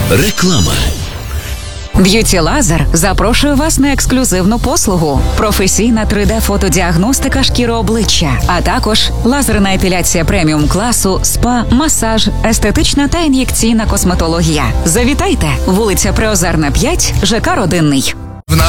Реклама. Б'юті Лазер запрошує вас на ексклюзивну послугу – професійна 3D-фотодіагностика шкіри обличчя, а також лазерна епіляція преміум-класу, спа, масаж, естетична та ін'єкційна косметологія. Завітайте! Вулиця Приозерна, 5, ЖК «Родинний».